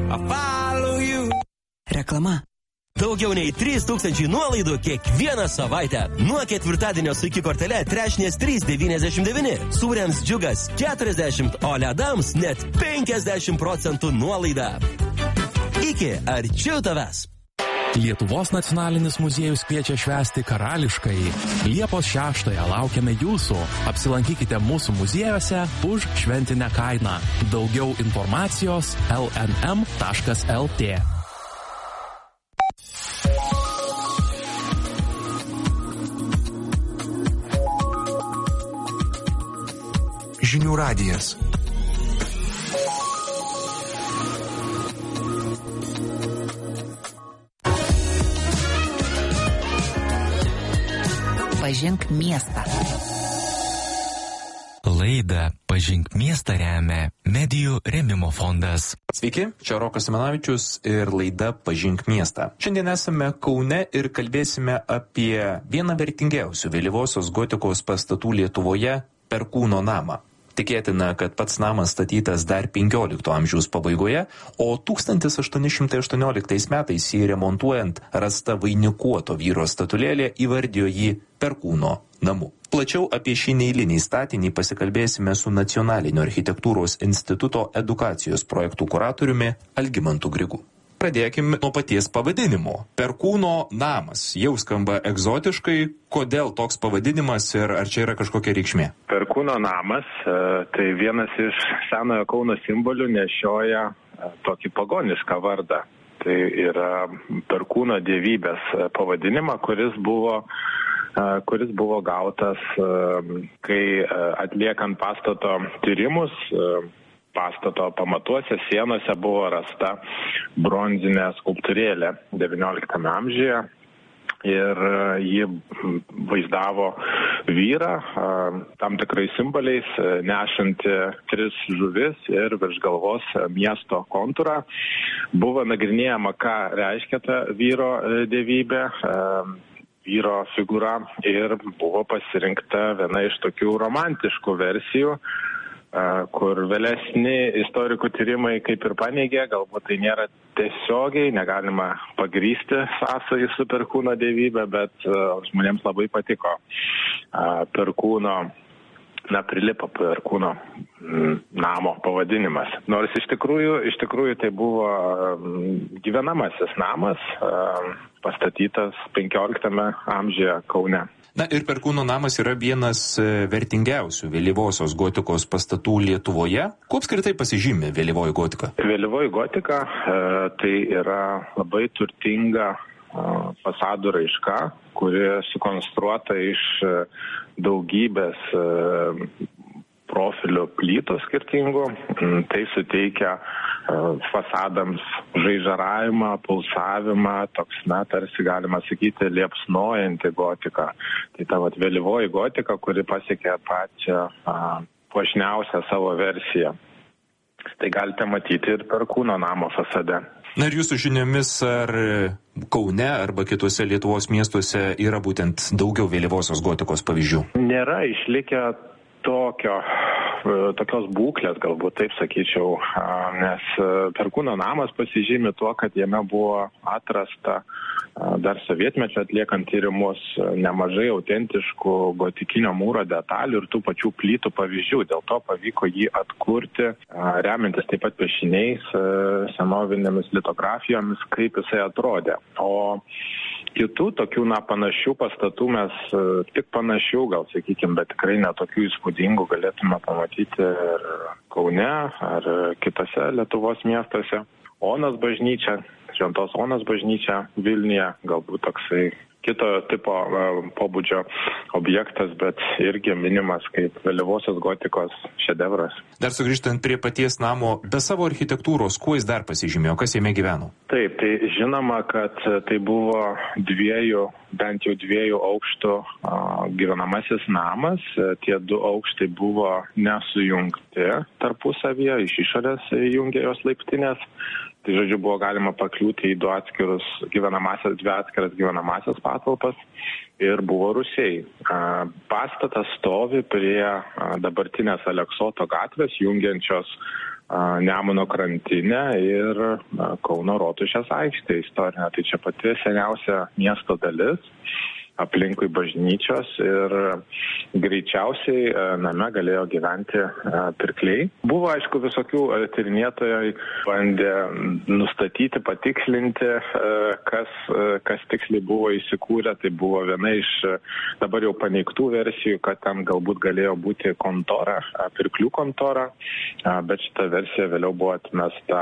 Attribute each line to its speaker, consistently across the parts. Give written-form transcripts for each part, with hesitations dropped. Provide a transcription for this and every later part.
Speaker 1: Reklama.
Speaker 2: Daugiau nei 3000 nuolaidų kiekvieną savaitę. Nuo ketvirtadienio su iki kortele trešnės 3,99. Sūriams džiugas 40, o ledams net 50% nuolaida. Iki arčiau tavęs.
Speaker 3: Lietuvos nacionalinis muziejus kviečia švęsti karališkai. Liepos 6-ąją laukiame jūsų. Apsilankykite mūsų muziejuose už šventinę kainą. Daugiau informacijos lnm.lt.
Speaker 4: Žinių radijas.
Speaker 1: Pažink miestą.
Speaker 5: Laidą Pažink miestą remia Medijų rėmimo fondas.
Speaker 6: Sveiki, čia Rokas Simanavičius ir laida Pažink miestą. Šiandien esame Kaune ir kalbėsime apie vieną vertingiausių vėlyvosios gotikos pastatų Lietuvoje – Perkūno namą. Tikėtina, kad pats namas statytas dar 15 amžiaus pabaigoje, o 1818 metais jį remontuojant rasta vainikuoto vyro statulėlė įvardijo jį Perkūno namu. Plačiau apie šį neeilinį statinį pasikalbėsime su Nacionalinio architektūros instituto edukacijos projektų kuratoriumi Algimantu Grigu. Pradėkime nuo paties pavadinimo. Perkūno namas. Jau skamba egzotiškai. Kodėl toks pavadinimas ir ar čia yra kažkokia reikšmė?
Speaker 7: Perkūno namas tai vienas iš senojo Kauno simbolių nešioja tokį pagonišką vardą. Tai yra Perkūno dievybės pavadinimą, kuris buvo gautas, kai atliekant pastato tyrimus. Pastato pamatuose sienose buvo rasta bronzinė skulptūrėlė XIX amžiuje ir ji vaizdavo vyrą tam tikrais simboliais nešantį 3 žuvis ir virš galvos miesto kontūrą. Buvo nagrinėjama, ką reiškia ta vyro dievybė, vyro figūra ir buvo pasirinkta viena iš tokių romantiškų versijų, kur vėlesni istorikų tyrimai kaip ir paneigė, galbūt tai nėra tiesiogiai, negalima pagrįsti sąsajų su Perkūno dievybė, bet žmonėms labai patiko Perkūno, prilipo Perkūno namo pavadinimas. Nors iš tikrųjų tai buvo gyvenamasis namas, pastatytas 15 amžiuje Kaune.
Speaker 6: Na ir Perkūno namas yra vienas vertingiausių vėlyvosios gotikos pastatų Lietuvoje. Kuo apskritai pasižymi vėlyvoji gotika?
Speaker 7: Vėlyvoji gotika tai yra labai turtinga fasadų raiška, kuri sukonstruota iš daugybės profilių plytų skirtingų. Tai suteikia fasadams žaižaravimą, pulsavimą, toks, tarsi galima sakyti, liepsnojanti gotika. Tai ta vėlyvoji gotika, kuri pasiekė pačią puošniausią savo versiją. Tai galite matyti ir Perkūno namo fasade.
Speaker 6: Na ir jūsų žiniomis, ar Kaune arba kitose Lietuvos miestuose yra būtent daugiau vėlyvosios gotikos pavyzdžių?
Speaker 7: Nėra išlikę tokios būklės, galbūt taip sakyčiau, nes Perkūno namas pasižymi tuo, kad jame buvo atrasta dar sovietmečio atliekant tyrimus nemažai autentiškų gotikinio mūro detalių ir tų pačių plytų pavyzdžių. Dėl to pavyko jį atkurti, remiantis taip pat piešiniais, senovinėmis litografijomis, kaip jisai atrodė. O kitų tokių panašių pastatų mes tik panašių, gal sakykime, bet tikrai netokių įspūdingų galėtume pamatyti ir Kaune ar kitose Lietuvos miestuose. Onos bažnyčia, Šventos Onos bažnyčia Vilniuje, galbūt toksai kito tipo pobūdžio objektas, bet irgi minimas kaip vėlyvosios gotikos šedevras.
Speaker 6: Dar sugrįžtant prie paties namo, be savo architektūros, kuo jis dar pasižymėjo, kas jame gyveno?
Speaker 7: Taip, tai žinoma, kad tai buvo bent jau dviejų aukštų gyvenamasis namas. Tie 2 aukštai buvo nesujungti tarpusavyje, iš išorės jungė jos laiptinės. Tai žodžiu, buvo galima pakliūti į 2 atskiras gyvenamasias patalpas ir buvo rūsiai. Pastatas stovi prie dabartinės Aleksoto gatvės, jungiančios Nemuno krantinę ir Kauno Rotušės aikštę istorinę. Tai čia pati seniausia miesto dalis, aplinkui bažnyčios ir greičiausiai name galėjo gyventi pirkliai. Buvo, aišku, visokių tyrinėtojai bandė nustatyti, patikslinti, kas tiksliai buvo įsikūrę. Tai buvo viena iš dabar jau paneigtų versijų, kad ten galbūt galėjo būti kontora, pirklių kontora, bet šita versija vėliau buvo atmesta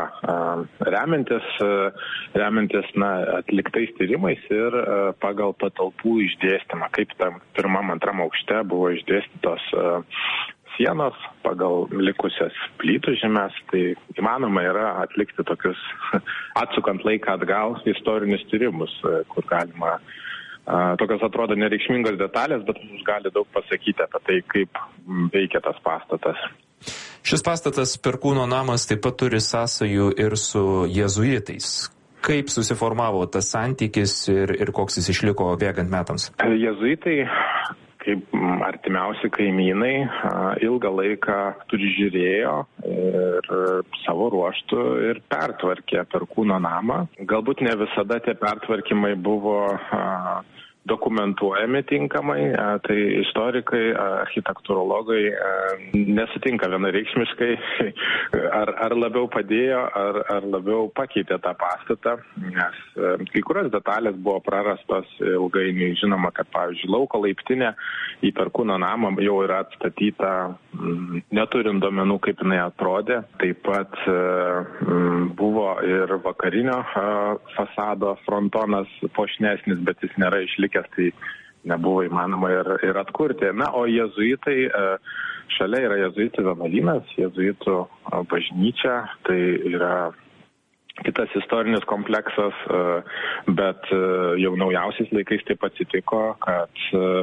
Speaker 7: remiantis atliktais tyrimais ir pagal patalpų išdėstymą, kaip tam pirmam, antram aukšte buvo išdėstytos sienos pagal likusias plytų žemes, tai įmanoma yra atlikti tokius, atsukant laiką atgal, istorinius tyrimus, kur galima tokios atrodo nereikšmingos detalės, bet mums gali daug pasakyti apie tai, kaip veikia tas pastatas.
Speaker 6: Šis pastatas, Perkūno namas, taip pat turi sąsajų ir su jėzuitais. Kaip susiformavo tas santykis ir koks jis išliko bėgant metams?
Speaker 7: Jėzuitai, kaip artimiausi kaimynai, ilgą laiką prižiūrėjo ir savo ruoštų ir pertvarkė Perkūno namą. Galbūt ne visada tie pertvarkymai buvo dokumentuojami tinkamai, tai istorikai, architektūrologai nesutinka vienareikšmiškai, ar labiau padėjo, ar labiau pakeitė tą pastatą, nes kai kurios detalės buvo prarastos ilgainiui. Žinoma, kad, pavyzdžiui, lauko laiptinė į Perkūno namą jau yra atstatyta, neturint duomenų, kaip jinai atrodė. Taip pat buvo ir vakarinio fasado frontonas puošnesnis, bet jis nėra išlikęs, tai nebuvo įmanoma ir atkurti. Na, o jėzuitai, šalia yra jėzuitų vienuolynas, jėzuitų bažnyčia, tai yra kitas istorinis kompleksas, bet jau naujausiais laikais taip atsitiko, kad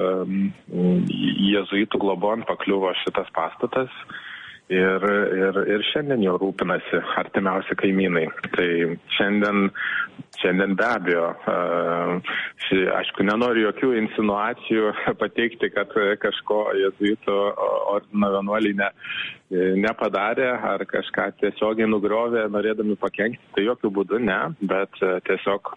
Speaker 7: jėzuitų globon pakliuvo šitas pastatas ir šiandien jau rūpinasi artimiausi kaimynai. Tai šiandien be abejo, aišku, nenoriu jokių insinuacijų pateikti, kad kažko jėzuitų ordino vienuoliai nepadarė ar kažką tiesiogiai nugriovė, norėdami pakenkti, tai jokių būdų ne, bet tiesiog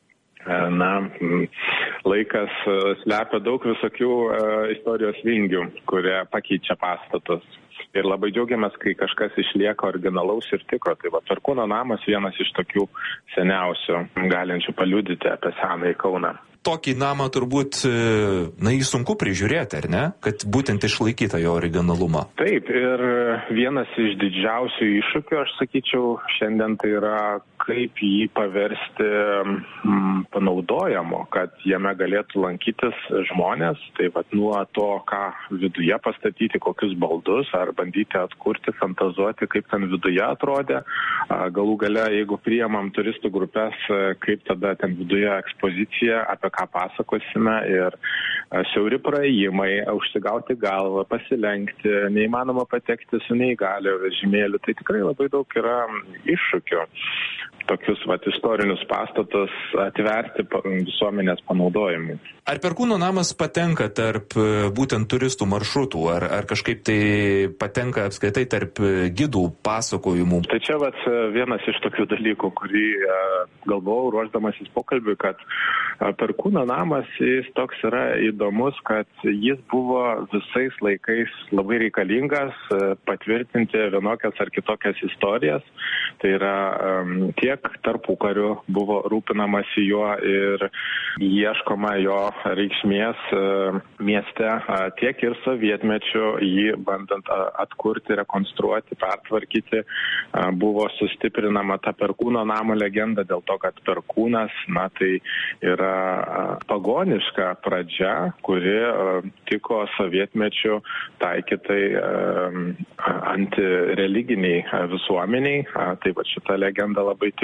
Speaker 7: laikas slepia daug visokių istorijos vingių, kurie pakeičia pastatus. Ir labai džiaugiamės, kai kažkas išlieka originalaus ir tikro. Tai va, Perkūno namas vienas iš tokių seniausių, galinčių paliudyti apie senąjį Kauną.
Speaker 6: Tokį namą turbūt, jį sunku prižiūrėti, ar ne? Kad būtent išlaikyta jo originalumą.
Speaker 7: Taip, ir vienas iš didžiausių iššūkių, aš sakyčiau, šiandien tai yra, kaip jį paversti panaudojamo, kad jame galėtų lankytis žmonės. Tai vat, nuo to, ką viduje pastatyti, kokius baldus, ar bandyti atkurti, fantazuoti, kaip ten viduje atrodė. Galų gale, jeigu priimam turistų grupės, kaip tada ten viduje ekspozicija, apie ką pasakosime, ir siauri praėjimai, užsigauti galvą, pasilenkti, neįmanoma patekti su neįgalio vežimėliu. Tai tikrai labai daug yra iššūkių tokius istorinius pastatus atverti visuomenės panaudojimui.
Speaker 6: Ar Perkūno namas patenka tarp būtent turistų maršrutų, ar kažkaip tai patenka apskritai tarp gidų pasakojimų?
Speaker 7: Tai čia vienas iš tokių dalykų, kurį galvojau ruošdamasis pokalbiui, kad Perkūno namas jis toks yra įdomus, kad jis buvo visais laikais labai reikalingas patvirtinti vienokias ar kitokias istorijas. Tai yra tiek tarpukariu buvo rūpinamasi juo ir ieškoma jo reikšmės mieste, tiek ir sovietmečiu jį bandant atkurti, rekonstruoti, pertvarkyti, buvo sustiprinama ta Perkūno namo legenda dėl to, kad Perkūnas, tai yra pagoniška pradžia, kuri tiko sovietmečiu taikytai antireliginiai visuomeniai. Tai šita legenda labai tiko.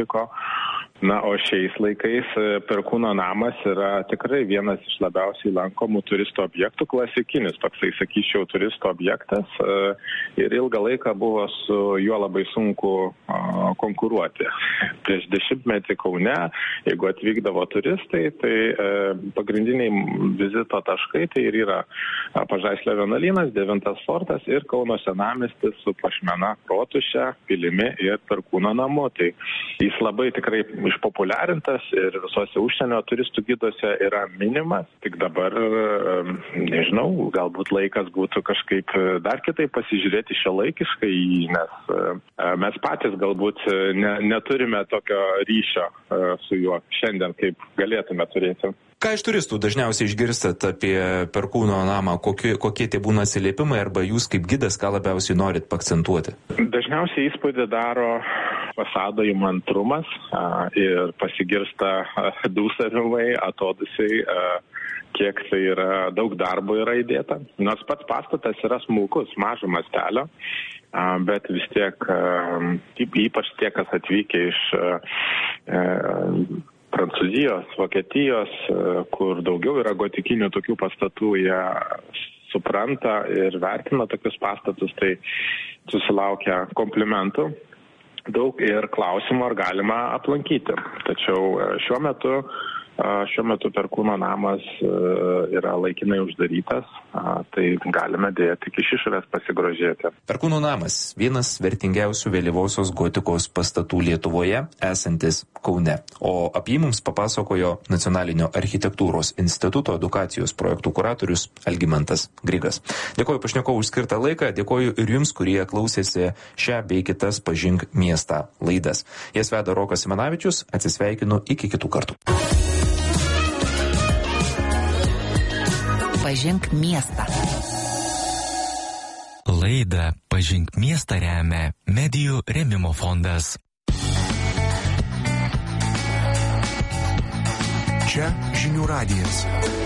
Speaker 7: nutiko. Na, o šiais laikais Perkūno namas yra tikrai vienas iš labiausiai lankomų turistų objektų, klasikinis toksai, sakyčiau, turistų objektas ir ilgą laiką buvo su juo labai sunku konkuruoti. Prieš 10 metų Kaune, jeigu atvykdavo turistai, tai pagrindiniai vizito taškai tai ir yra Pažaislio vienuolynas, 9 fortas ir Kauno senamiestis su Puošmena, Rotuše, pilimi ir Perkūno namu. Tai jis labai tikrai išpopuliarintas ir visose užsienio turistų giduose yra minimas. Tik dabar, nežinau, galbūt laikas būtų kažkaip dar kitaip pasižiūrėti šiuolaikiškai, nes mes patys galbūt neturime tokio ryšio su juo šiandien, kaip galėtume turėti.
Speaker 6: Ką iš turistų dažniausiai išgirstat apie Perkūno namą? Kokie tie būna atsiliepimai arba jūs kaip gidas, ką labiausiai norit paakcentuoti?
Speaker 7: Dažniausiai įspūdį daro fasado įmantrumas ir pasigirsta dūsavimai, atodusiai, kiek tai yra daug darbo yra įdėta. Nors pats pastatas yra smulkus, mažo mastelio, bet vis tiek, ypač tie, kas atvykę iš Prancūzijos, Vokietijos, kur daugiau yra gotikinių tokių pastatų, jie supranta ir vertina tokius pastatus, tai susilaukia komplimentų daug ir klausimų, ar galima aplankyti. Tačiau šiuo metu Perkūno namas yra laikinai uždarytas, tai galime dėja tik iš išorės pasigrožėti.
Speaker 6: Perkūno namas – vienas vertingiausių vėlyvosios gotikos pastatų Lietuvoje, esantis Kaune. O apie jį mums papasakojo Nacionalinio architektūros instituto edukacijos projektų kuratorius Algimantas Grigas. Dėkoju pašnekovui už skirtą laiką, dėkoju ir jums, kurie klausėsi šią bei kitas Pažink miestą laidas. Jas veda Rokas Simanavičius, atsisveikinu iki kitų kartų.
Speaker 1: Pažink miestą.
Speaker 5: Laidą Pažink miestą remia Medijų rėmimo fondas.
Speaker 4: Čia Žinių radijas.